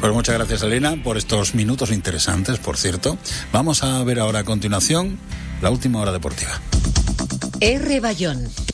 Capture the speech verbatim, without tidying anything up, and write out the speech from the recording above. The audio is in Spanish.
Pues muchas gracias, Elena, por estos minutos interesantes, por cierto. Vamos a ver ahora a continuación la última hora deportiva. R. Bayón.